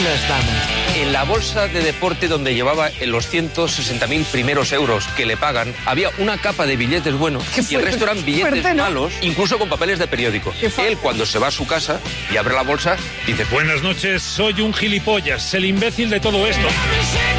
unas damas. En la bolsa de deporte donde llevaba los 160.000 primeros euros que le pagan, había una capa de billetes buenos y el resto eran billetes malos, incluso con papeles de periódico. Él, cuando se va a su casa y abre la bolsa, dice: buenas noches, soy un gilipollas, el imbécil de todo esto.